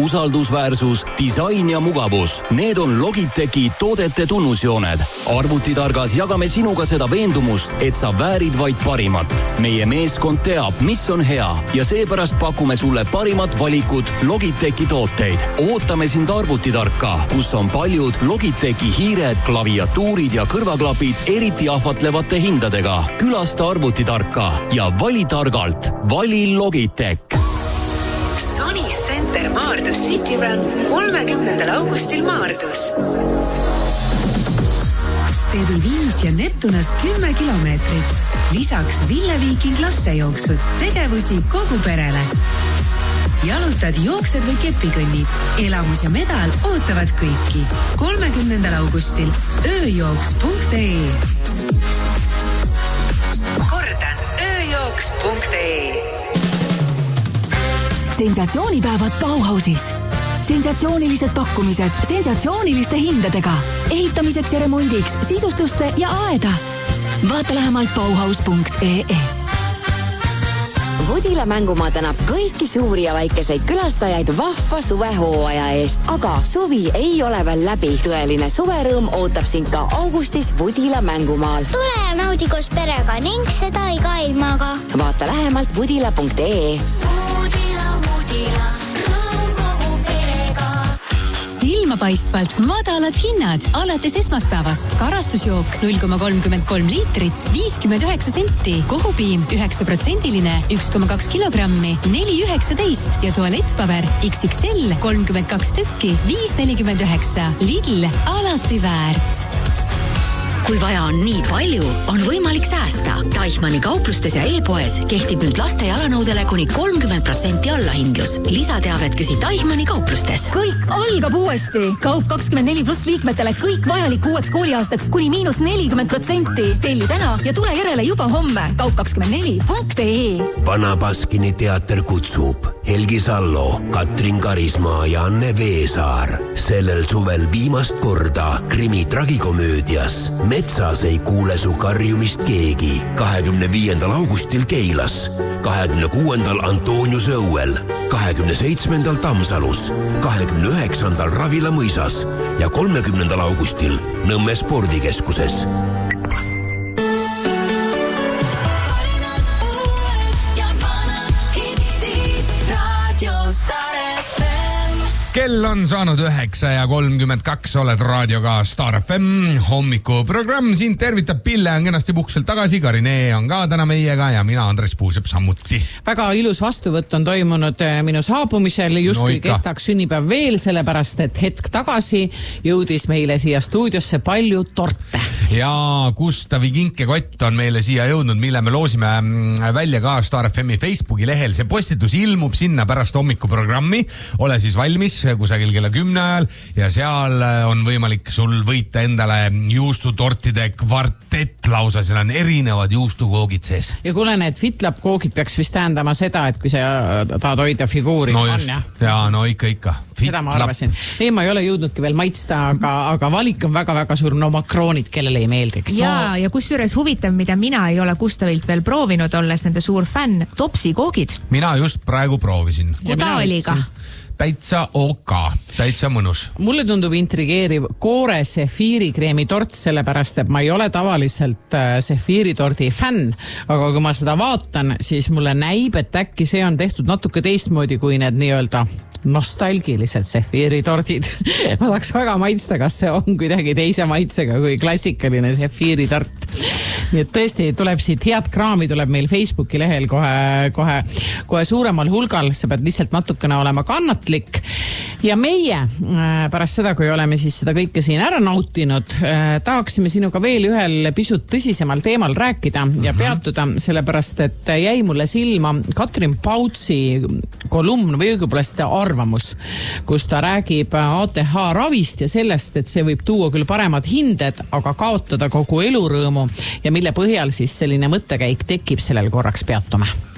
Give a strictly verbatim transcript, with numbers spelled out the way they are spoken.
usaldusväärsus, disain ja mugavus. Need on Logitechi toodete tunnusjooned. Arvutitargas jagame sinuga seda veendumust, et sa väärid vaid parimat. Meie meeskond teab, mis on hea ja seepärast pakume sulle parimat valikut Logitechi tooteid. Ootame sind Arvutitarka, kus on paljud Logitechi hiired, klaviatuurid ja kõrvaklapid eriti ahvatlevate hindadega. Külasta Arvutitarka ja vali targalt. Vali Logitech. Sony Center Maardus City Run kolmekümnendal augustil Maardus. Stevi viis ja Neptunas kümme kilomeetrit. Lisaks Ville Viiking lastejooksud, tegevusi kogu perele. Jalutad, jooksed või kepikõnnid. Elamus ja medal ootavad kõiki. kolmekümnendal augustil ööjooks punkt ee. Kordan, ööjooks punkt ee. Sensatsioonipäevad Bauhausis. Sensatsioonilised pakkumised sensatsiooniliste hindadega. Ehitamiseks ja remondiks, sisustusse ja aeda. Vaata lähemalt bauhaus punkt ee. Vodila mängumaa tänab kõiki suuri ja väikeseid külastajaid vahva suvehooaja eest, aga suvi ei ole veel läbi. Tõeline suverõõm ootab sind ka augustis Vodila mängumaal. Tule ja naudi koos perega ning seda iga ilmaga. Vaata lähemalt vodila punkt ee. Vodila, Vodila, rõõm kogu perega. Silmapaistvalt madalad hinnad. Alates esmaspäevast karastusjook null koma kolmkümmend kolm liitrit, viiskümmend üheksa senti. Kohupiim üheksa protsendiline, üks koma kaks kilogrammi, neli üheksateist ja tualettpaber X X L kolmkümmend kaks tükki, viis nelikümmend üheksa. Lidl alati väärt. Kui vaja on nii palju, on võimalik säästa. Deichmanni kauplustes ja e-poes kehtib nüüd laste jalanõudele kuni kolmkümmend protsenti allahindlus. Lisateavet küsi Deichmanni kauplustes. Kõik algab uuesti. Kaup kakskümmend neli pluss liikmetele kõik vajalik uueks kooliaastaks kuni miinus nelikümmend protsenti. Telli täna ja tule järele juba homme. Kaup kakskümmend neli punkt ee. Vana Baskini teater kutsub Helgi Sallo, Katrin Karismaa ja Anne Veesaar. Sellel suvel viimast korda krimi tragikomöödias Metsas ei kuule su karjumist keegi. kahekümne viiendal augustil Keilas, kahekümne kuuendal Antoniuse õuel, kahekümne seitsmendal Tammsalus, kahekümne üheksandal Ravila mõisas ja kolmekümnendal augustil Nõmme spordikeskuses. Kell on saanud üheksa ja kolmkümmend kaks, oled raadioga Star F M hommikuprogramm. Siin tervitab Pille, on kenasti puhkuselt tagasi, Karine on ka täna meiega ja mina, Andres Puusep, samuti. Väga ilus vastuvõtt on toimunud minu saabumisel, just kui no kestaks sünnipäev veel, sellepärast et hetk tagasi jõudis meile siia stuudiosse palju torte. Ja Gustavi kinkekott on meile siia jõudnud, mille me loosime välja ka Star F M Facebooki lehel. See postitus ilmub sinna pärast hommikuprogrammi. Ole siis valmis kusagil kella kümne ajal ja seal on võimalik sul võita endale juustutortide kvartett lausa, seal on erinevad juustukoogid sees. Ja kuule, need FitLab-koogid peaks vist tähendama seda, et kui sa tahad hoida figuuri. No just, on, ja? ja no ikka, ikka. Seda ma arvasin. Ei, ma ei ole jõudnudki veel maitsta, aga, aga valik on väga-väga suur. No makroonid, kellele ei meeldiks. Ja, ja kusjuures huvitav, mida mina ei ole Gustavilt veel proovinud, olles nende suur fänn, topsikoogid. Mina just praegu proovisin. Kuda oli ka? Täitsa oka, täitsa mõnus. Mulle tundub intrigeeriv koore sefiirikreemi tort, sellepärast, et ma ei ole tavaliselt sefiiritordi fänn, aga kui ma seda vaatan, siis mulle näib, et äkki see on tehtud natuke teistmoodi kui need nii-öelda nostalgilised sefiiritordid. Ma tahaks väga maitsta, kas see on kuidagi teise maitsega kui klassikaline sefiiritort. Nii et tõesti tuleb siit head kraami, tuleb meil Facebooki lehel kohe, kohe, kohe suuremal hulgal, sa pead lihtsalt natukene olema kannatlik. Ja meie pärast seda, kui oleme siis seda kõike siin ära nautinud, tahaksime sinuga veel ühel pisut tõsisemal teemal rääkida ja peatuda, sellepärast, et jäi mulle silma Katrin Pautsi kolumn või õigupoolest arvamus, kus ta räägib A T H ravist ja sellest, et see võib tuua küll paremad hinded, aga kaotada kogu elurõõmu ja mille põhjal siis selline mõttekäik tekib, sellel korraks peatume.